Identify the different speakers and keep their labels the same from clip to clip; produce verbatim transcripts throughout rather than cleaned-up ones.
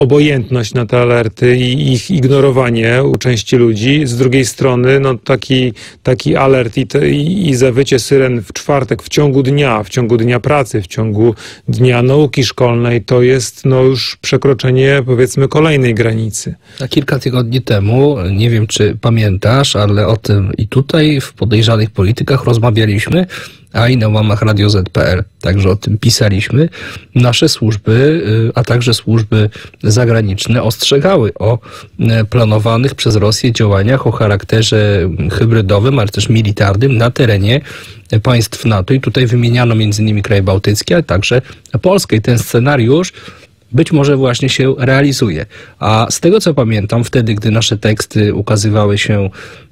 Speaker 1: obojętność na te alerty i ich ignorowanie u części ludzi. Z drugiej strony no, taki, taki alert i, te, i zawycie syren w czwartek w ciągu dnia, w ciągu dnia pracy, w ciągu dnia nauki szkolnej to jest no, już przekroczenie powiedzmy kolejnej granicy.
Speaker 2: A kilka tygodni temu, nie wiem czy pamiętasz, ale o tym i tutaj w Podejrzanych Politykach rozmawialiśmy, a i na łamach radio zet kropka pe el. Także o tym pisaliśmy. Nasze służby, a także służby zagraniczne ostrzegały o planowanych przez Rosję działaniach o charakterze hybrydowym, ale też militarnym na terenie państw NATO. I tutaj wymieniano między innymi kraje bałtyckie, ale także Polskę. I ten scenariusz być może właśnie się realizuje. A z tego co pamiętam, wtedy, gdy nasze teksty ukazywały się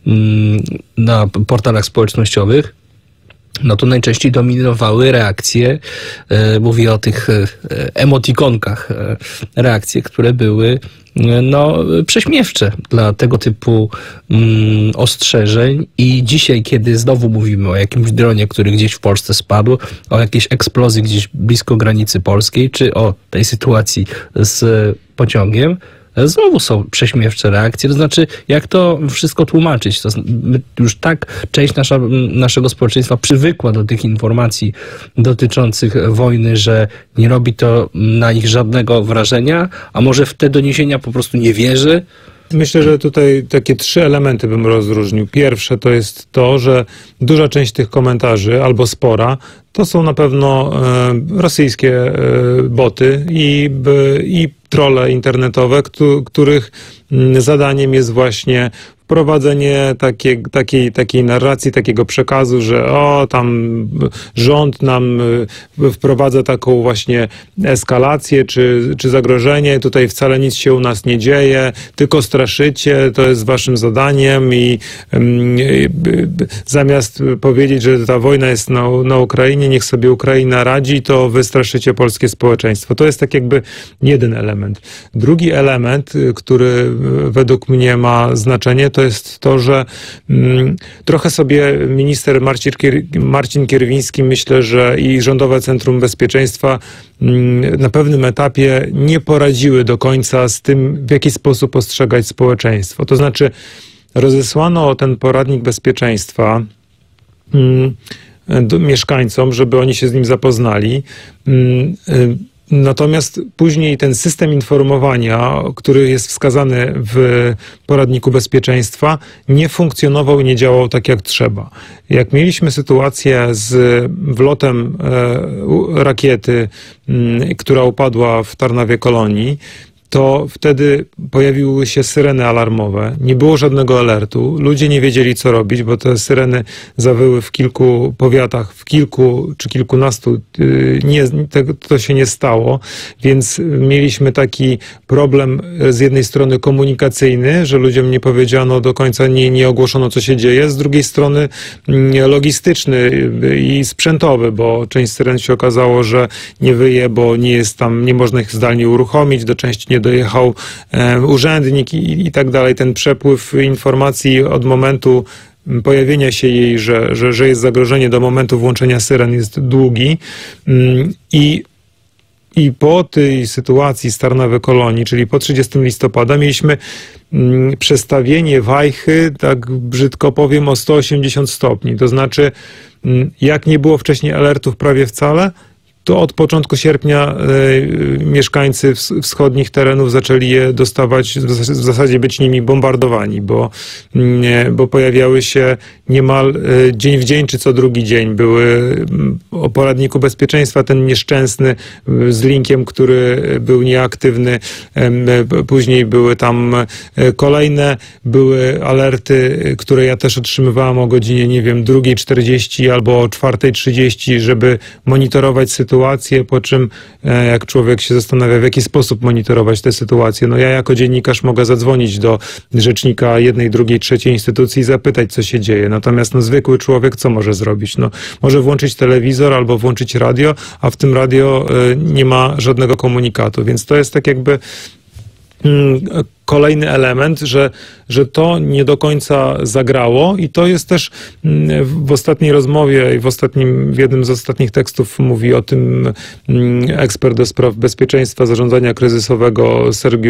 Speaker 2: na portalach społecznościowych, no to najczęściej dominowały reakcje, e, mówię o tych e, emotikonkach, e, reakcje, które były e, no, prześmiewcze dla tego typu mm, ostrzeżeń. I dzisiaj, kiedy znowu mówimy o jakimś dronie, który gdzieś w Polsce spadł, o jakiejś eksplozji gdzieś blisko granicy polskiej, czy o tej sytuacji z pociągiem, znowu są prześmiewcze reakcje. To znaczy, jak to wszystko tłumaczyć? To już tak część nasza, naszego społeczeństwa przywykła do tych informacji dotyczących wojny, że nie robi to na nich żadnego wrażenia, a może w te doniesienia po prostu nie wierzy?
Speaker 1: Myślę, że tutaj takie trzy elementy bym rozróżnił. Pierwsze to jest to, że duża część tych komentarzy, albo spora, to są na pewno e, rosyjskie e, boty i, b, i trolle internetowe, któ, których zadaniem jest właśnie wprowadzenie takiej, takiej, takiej narracji, takiego przekazu, że o, tam rząd nam wprowadza taką właśnie eskalację czy, czy zagrożenie, tutaj wcale nic się u nas nie dzieje, tylko straszycie, to jest waszym zadaniem i, i zamiast powiedzieć, że ta wojna jest na, na Ukrainie, niech sobie Ukraina radzi, to wy straszycie polskie społeczeństwo. To jest tak jakby jeden element. Drugi element, który według mnie ma znaczenie, to jest to, że mm, trochę sobie minister Marcin, Kier- Marcin Kierwiński, myślę, że i Rządowe Centrum Bezpieczeństwa mm, na pewnym etapie nie poradziły do końca z tym, w jaki sposób postrzegać społeczeństwo. To znaczy rozesłano ten poradnik bezpieczeństwa mm, do mieszkańcom, żeby oni się z nim zapoznali. Mm, y, Natomiast później ten system informowania, który jest wskazany w poradniku bezpieczeństwa, nie funkcjonował i nie działał tak jak trzeba. Jak mieliśmy sytuację z wlotem e, rakiety, m, która upadła w Tarnawie Kolonii, to wtedy pojawiły się syreny alarmowe. Nie było żadnego alertu. Ludzie nie wiedzieli, co robić, bo te syreny zawyły w kilku powiatach, w kilku czy kilkunastu. Nie, to się nie stało, więc mieliśmy taki problem z jednej strony komunikacyjny, że ludziom nie powiedziano do końca, nie, nie ogłoszono, co się dzieje. Z drugiej strony logistyczny i sprzętowy, bo część syren się okazało, że nie wyje, bo nie jest tam, nie można ich zdalnie uruchomić, do części nie dojechał e, urzędnik i, i tak dalej. Ten przepływ informacji od momentu pojawienia się jej, że, że, że jest zagrożenie, do momentu włączenia syren jest długi. I, i po tej sytuacji z Tarnowej Kolonii, czyli po trzydziestego listopada, mieliśmy mm, przestawienie wajchy, tak brzydko powiem, o sto osiemdziesiąt stopni. To znaczy, mm, jak nie było wcześniej alertów prawie wcale, to od początku sierpnia y, mieszkańcy wschodnich terenów zaczęli je dostawać, w zasadzie być nimi bombardowani, bo, y, bo pojawiały się niemal y, dzień w dzień, czy co drugi dzień. Były y, o poradniku bezpieczeństwa ten nieszczęsny y, z linkiem, który był nieaktywny. Y, później były tam y, kolejne, były alerty, y, które ja też otrzymywałam o godzinie, nie wiem, drugiej czterdzieści albo o czwartej trzydzieści, żeby monitorować sytuację, po czym jak człowiek się zastanawia, w jaki sposób monitorować tę sytuację, no ja jako dziennikarz mogę zadzwonić do rzecznika jednej, drugiej, trzeciej instytucji i zapytać, co się dzieje. Natomiast no, zwykły człowiek co może zrobić? No, może włączyć telewizor albo włączyć radio, a w tym radio y, nie ma żadnego komunikatu, więc to jest tak jakby kolejny element, że, że to nie do końca zagrało i to jest też w ostatniej rozmowie i w ostatnim, w jednym z ostatnich tekstów mówi o tym ekspert do spraw bezpieczeństwa zarządzania kryzysowego Sergiusz